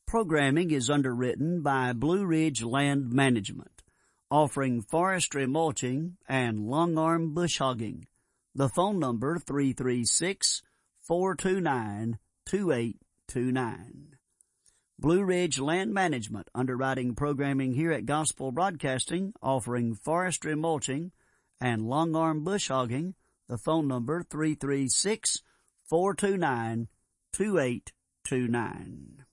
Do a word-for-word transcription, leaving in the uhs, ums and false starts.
Programming is underwritten by Blue Ridge Land Management, offering forestry mulching and long-arm bush hogging. The phone number three three six, four two nine, two eight two nine. Blue Ridge Land Management underwriting programming here at Gospel Broadcasting, offering forestry mulching and long-arm bush hogging. The phone number three three six, four two nine, two eight two nine.